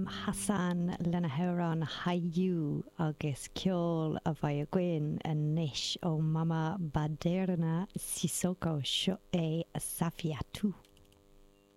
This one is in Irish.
Hassan lena Hauran Hayu agus ceol a bhaid agóin a níis ó Mama Baderna Sissoko seo é a Safiatou.